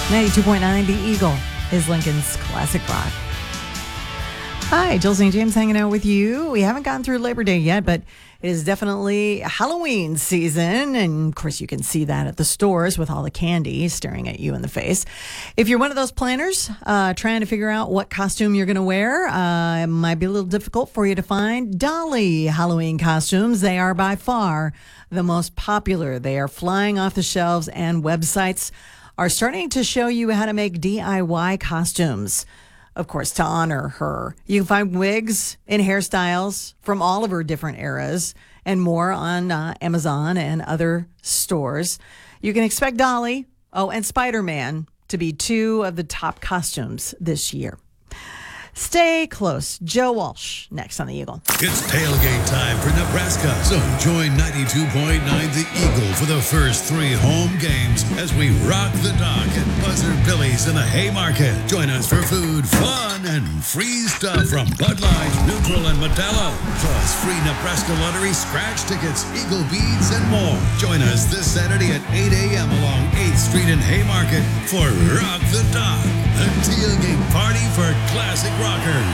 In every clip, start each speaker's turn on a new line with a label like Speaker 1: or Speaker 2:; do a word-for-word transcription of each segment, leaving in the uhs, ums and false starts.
Speaker 1: ninety-two point nine The Eagle is Lincoln's classic rock. Hi, Jill Saint James hanging out with you. We haven't gotten through Labor Day yet, but it is definitely Halloween season. And of course, you can see that at the stores with all the candy staring at you in the face. If you're one of those planners uh, trying to figure out what costume you're going to wear, uh, it might be a little difficult for you to find Dolly Halloween costumes. They are by far the most popular. They are flying off the shelves, and websites are starting to show you how to make D I Y costumes. Of course, to honor her. You can find wigs and hairstyles from all of her different eras and more on uh, Amazon and other stores. You can expect Dolly, oh, and Spider-Man to be two of the top costumes this year. Stay close. Joe Walsh, next on The Eagle.
Speaker 2: It's tailgate time for Nebraska. So join ninety-two point nine The Eagle for the first three home games as we rock the dock at Buzzard Billy's in the Haymarket. Join us for food, fun, and free stuff from Bud Light, Neutral, and Modelo. Plus free Nebraska Lottery scratch tickets, Eagle beads, and more. Join us this Saturday at eight a.m. along eighth Street in Haymarket for Rock the Dock, a tailgate party for classic rockers.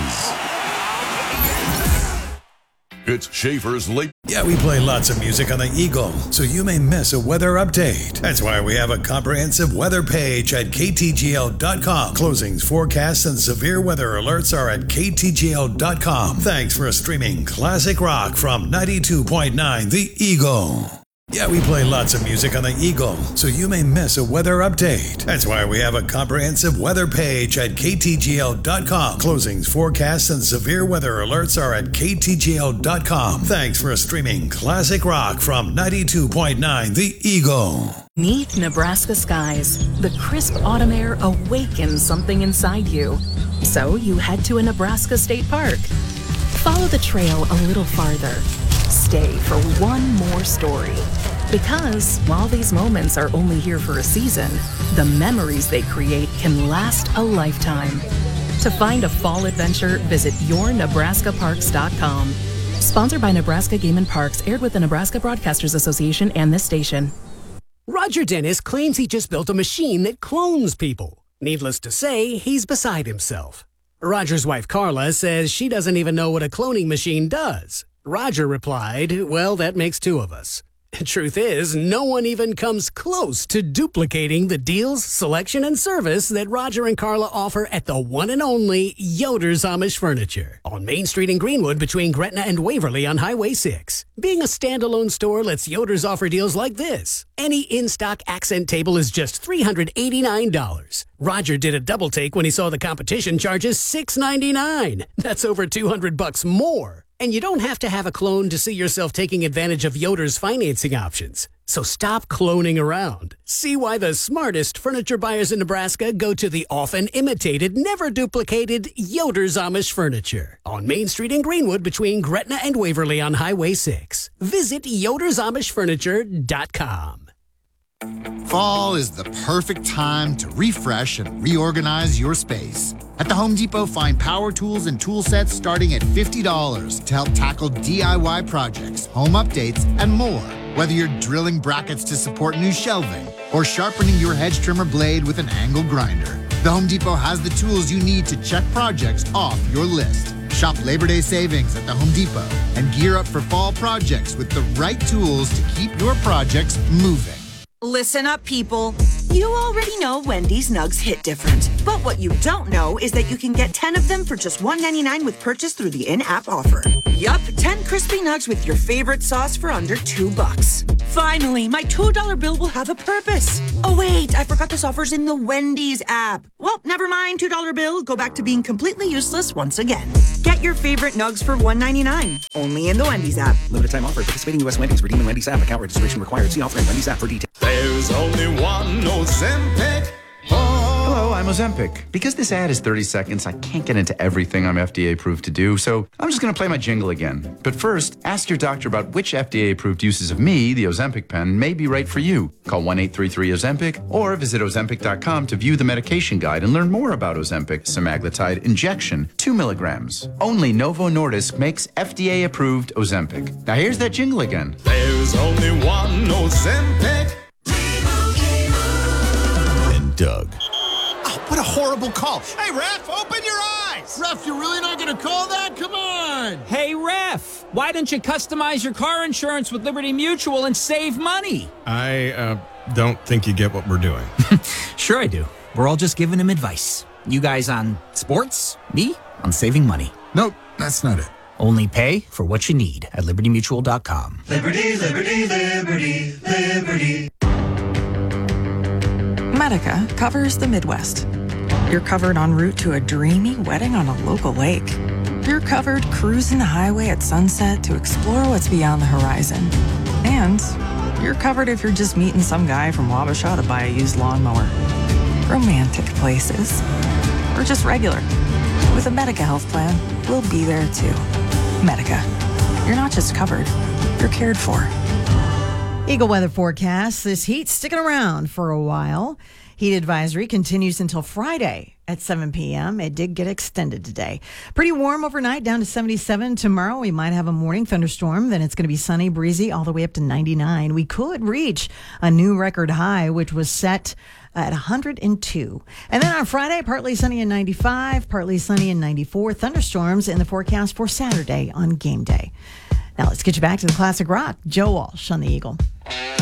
Speaker 3: It's Schaefer's late.
Speaker 2: Yeah, we play lots of music on the Eagle, so you may miss a weather update. That's why we have a comprehensive weather page at K T G L dot com. Closings, forecasts, and severe weather alerts are at K T G L dot com. Thanks for streaming classic rock from ninety-two point nine The Eagle. Yeah, we play lots of music on the Eagle, so you may miss a weather update. That's why we have a comprehensive weather page at K T G L dot com. Closings, forecasts, and severe weather alerts are at K T G L dot com. Thanks for streaming classic rock from ninety-two point nine The Eagle.
Speaker 4: Meet Nebraska skies. The crisp autumn air awakens something inside you. So you head to a Nebraska state park. Follow the trail a little farther. Stay for one more story. Because while these moments are only here for a season, the memories they create can last a lifetime. To find a fall adventure, visit your nebraska parks dot com. Sponsored by Nebraska Game and Parks, aired with the Nebraska Broadcasters Association and this station.
Speaker 5: Roger Dennis claims he just built a machine that clones people. Needless to say, he's beside himself. Roger's wife Carla says she doesn't even know what a cloning machine does. Roger replied, well, that makes two of us. Truth is, no one even comes close to duplicating the deals, selection, and service that Roger and Carla offer at the one and only Yoder's Amish Furniture on Main Street in Greenwood between Gretna and Waverly on Highway six. Being a standalone store lets Yoder's offer deals like this. Any in-stock accent table is just three hundred eighty-nine dollars. Roger did a double take when he saw the competition charges six hundred ninety-nine dollars. That's over two hundred bucks more. And you don't have to have a clone to see yourself taking advantage of Yoder's financing options. So stop cloning around. See why the smartest furniture buyers in Nebraska go to the often imitated, never duplicated Yoder's Amish Furniture on Main Street in Greenwood between Gretna and Waverly on Highway six. Visit yoders amish furniture dot com.
Speaker 6: Fall is the perfect time to refresh and reorganize your space. At the Home Depot, find power tools and tool sets starting at fifty dollars to help tackle D I Y projects, home updates, and more. Whether you're drilling brackets to support new shelving or sharpening your hedge trimmer blade with an angle grinder, the Home Depot has the tools you need to check projects off your list. Shop Labor Day savings at the Home Depot and gear up for fall projects with the right tools to keep your projects moving.
Speaker 7: Listen up, people. You already know Wendy's Nugs hit different. But what you don't know is that you can get ten of them for just one ninety-nine with purchase through the in-app offer. Yup, ten crispy nugs with your favorite sauce for under two bucks. Finally, my two dollar bill will have a purpose. Oh wait, I forgot this offer's in the Wendy's app. Well, never mind, two dollar bill. Go back to being completely useless once again. Get your favorite nugs for one ninety-nine. Only in the Wendy's app.
Speaker 8: Limited time offer. Participating U S Wendy's. Redeem in Wendy's app. Account registration required. See offer in Wendy's app for details.
Speaker 3: There's only one Ozempic.
Speaker 9: Hello, I'm Ozempic. Because this ad is thirty seconds, I can't get into everything I'm F D A approved to do, so I'm just going to play my jingle again. But first, ask your doctor about which F D A approved uses of me, the Ozempic pen, may be right for you. Call one eight three three Ozempic or visit ozempic dot com to view the medication guide and learn more about Ozempic semaglutide injection, two milligrams. Only Novo Nordisk makes F D A approved Ozempic. Now here's that jingle again.
Speaker 3: There's only one Ozempic.
Speaker 2: And Doug.
Speaker 10: horrible call. Hey, ref, open your eyes!
Speaker 6: Ref, you're really not going to call that? Come on!
Speaker 11: Hey, ref, why don't you customize your car insurance with Liberty Mutual and save money?
Speaker 12: I uh, don't think you get what we're doing.
Speaker 8: Sure I do. We're all just giving him advice. You guys on sports, me on saving money.
Speaker 6: Nope, that's not it.
Speaker 8: Only pay for what you need at liberty mutual dot com.
Speaker 13: Liberty, liberty, liberty, liberty.
Speaker 14: Medica covers the Midwest. You're covered en route to a dreamy wedding on a local lake. You're covered cruising the highway at sunset to explore what's beyond the horizon. And you're covered if you're just meeting some guy from Wabasha to buy a used lawnmower. Romantic places. Or just regular. With a Medica health plan, we'll be there too. Medica. You're not just covered, you're cared for.
Speaker 1: Eagle weather forecast. This heat sticking around for a while. Heat advisory continues until Friday at seven p.m. It did get extended today. Pretty warm overnight, down to seventy-seven. Tomorrow we might have a morning thunderstorm. Then it's going to be sunny, breezy, all the way up to ninety-nine. We could reach a new record high, which was set at one hundred two. And then on Friday, partly sunny and ninety-five, partly sunny and ninety-four. Thunderstorms in the forecast for Saturday on game day. Now let's get you back to the classic rock. Joe Walsh on the Eagle.